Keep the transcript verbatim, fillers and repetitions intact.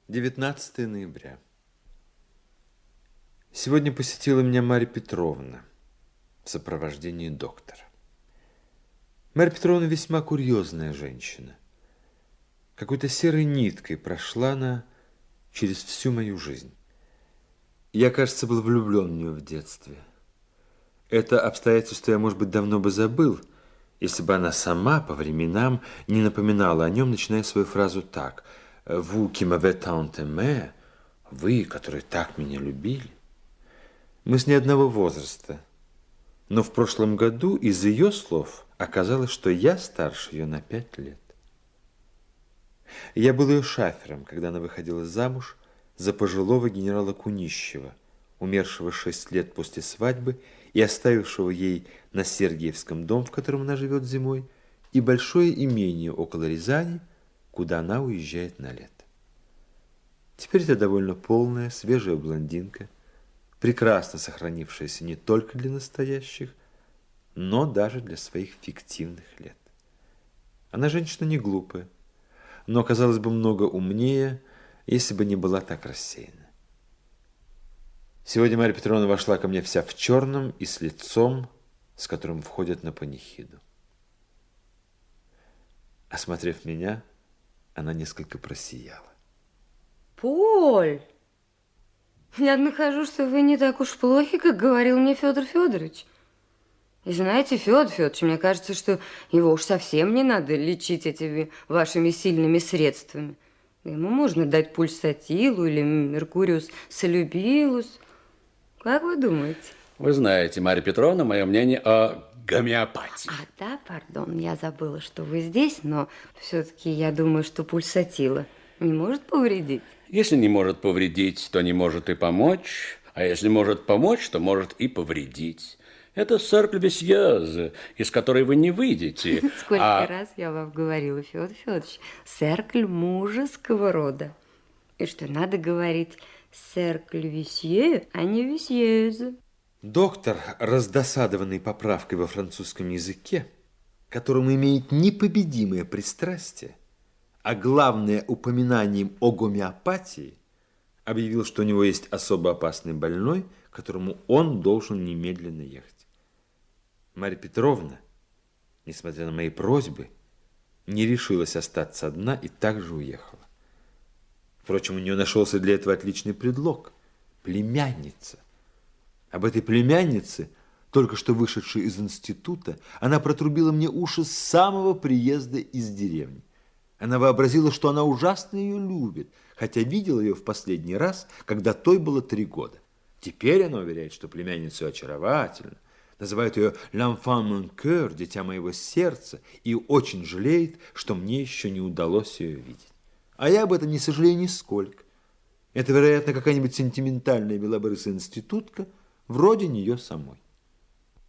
девятнадцатое ноября. Сегодня посетила меня Марья Петровна в сопровождении доктора. Марья Петровна весьма курьезная женщина. Какой-то серой ниткой прошла она через всю мою жизнь. Я, кажется, был влюблен в нее в детстве. Это обстоятельство я, может быть, давно бы забыл, если бы она сама по временам не напоминала о нем, начиная свою фразу так: «Vous qui m'avez tant aimé», «Вы, которые так меня любили». Мы с ней одного возраста, но в прошлом году из ее слов оказалось, что я старше ее на пять лет. Я был ее шафером, когда она выходила замуж за пожилого генерала Кунищева, умершего шесть лет после свадьбы и оставившего ей на Сергиевском дом, в котором она живет зимой, и большое имение около Рязани, куда она уезжает на лето. Теперь это довольно полная, свежая блондинка, прекрасно сохранившаяся не только для настоящих, но даже для своих фиктивных лет. Она женщина не глупая, но, казалось бы, много умнее, если бы не была так рассеяна. Сегодня Марья Петровна вошла ко мне вся в черном и с лицом, с которым входят на панихиду. Осмотрев меня, она несколько просияла. Поль, я нахожу, что вы не так уж плохи, как говорил мне Федор Федорович. И знаете, Федор Федорович, мне кажется, что его уж совсем не надо лечить этими вашими сильными средствами. Ему можно дать пульсатилу или меркуриус солюбилус. Как вы думаете? Вы знаете, Марья Петровна, мое мнение о гомеопатии. А, да, пардон, я забыла, что вы здесь, но все-таки я думаю, что пульсатила не может повредить. Если не может повредить, то не может и помочь. А если может помочь, то может и повредить. Это cercle vicieux, из которой вы не выйдете. Сколько а... раз я вам говорила, Федор Федорович, cercle мужеского рода. И что надо говорить cercle vicieux, а не vicieuse. Доктор, раздосадованный поправкой во французском языке, которому имеет непобедимое пристрастие, а главное упоминанием о гомеопатии, объявил, что у него есть особо опасный больной, к которому он должен немедленно ехать. Марья Петровна, несмотря на мои просьбы, не решилась остаться одна и также уехала. Впрочем, у нее нашелся для этого отличный предлог – племянница. Об этой племяннице, только что вышедшей из института, она протрубила мне уши с самого приезда из деревни. Она вообразила, что она ужасно ее любит, хотя видела ее в последний раз, когда той было три года. Теперь она уверяет, что племянницу очаровательна, называет ее «l'enfant mon cœur», «дитя моего сердца», и очень жалеет, что мне еще не удалось ее видеть. А я об этом не сожалею нисколько. Это, вероятно, какая-нибудь сентиментальная белобрысая институтка, вроде нее самой.